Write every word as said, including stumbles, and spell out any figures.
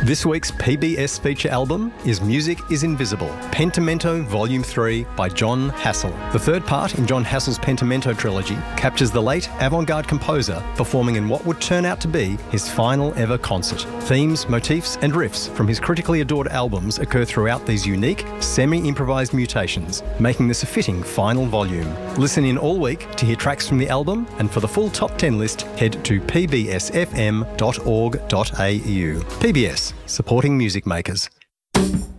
This week's P B S feature album is Music is Invisible, Pentimento Volume three by Jon Hassell. The third part in Jon Hassell's Pentimento trilogy captures the late avant-garde composer performing in what would turn out to be his final ever concert. Themes, motifs and riffs from his critically adored albums occur throughout these unique, semi-improvised mutations, making this a fitting final volume. Listen in all week to hear tracks from the album, and for the full top ten list, head to p b s f m dot org dot a u. P B S, supporting music makers.